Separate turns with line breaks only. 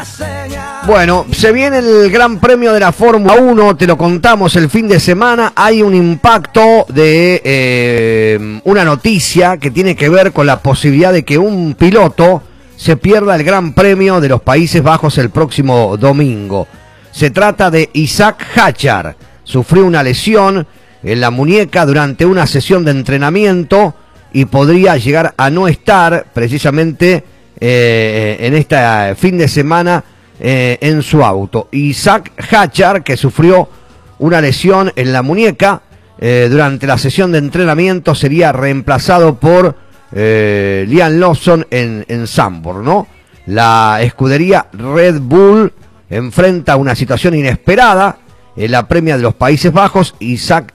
Bueno, se viene el Gran Premio de la Fórmula 1, te lo contamos el fin de semana. Hay un impacto de una noticia que tiene que ver con la posibilidad de que un piloto se pierda el Gran Premio de los Países Bajos el próximo domingo. Se trata de Isaac Hadjar. Sufrió una lesión en la muñeca durante una sesión de entrenamiento y podría llegar a no estar precisamente en este fin de semana en su auto. Isaac Hadjar, que sufrió una lesión en la muñeca durante la sesión de entrenamiento, sería reemplazado por Liam Lawson en Zandvoort, ¿no? La escudería Red Bull enfrenta una situación inesperada en la Premia de los Países Bajos. Isaac